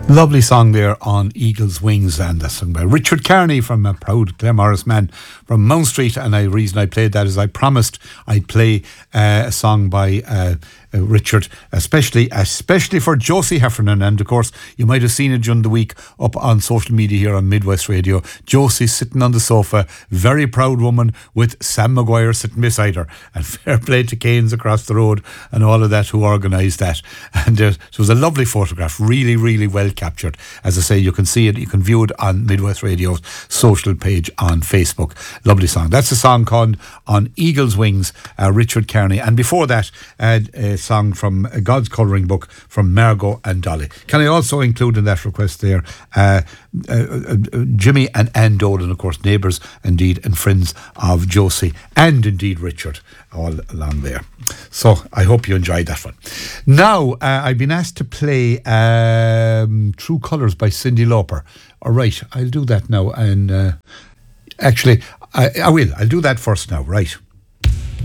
Lovely song there on Eagle's Wings, and that's sung by Richard Kearney from a proud Claremorris man from Mount Street. And the reason I played that is I promised I'd play a song by Richard, especially for Josie Heffernan. And of course, you might have seen it during the week up on social media here on Midwest Radio. Josie sitting on the sofa, very proud woman with Sam Maguire sitting beside her. And fair play to Keynes across the road and all of that who organised that. And it was a lovely photograph, really, really well captured. As I say, you can see it, you can view it on Midwest Radio's social page on Facebook. Lovely song. That's a song called On Eagle's Wings, Richard Kearney. And before that, a song from God's Colouring Book from Margot and Dolly. Can I also include in that request there Jimmy and Ann Dolan, of course, neighbours indeed and friends of Josie and indeed Richard, all along there. So I hope you enjoyed that one. Now I've been asked to play True Colours by Cyndi Lauper. All right, I'll do that now. And actually, I will. I'll do that first now, right?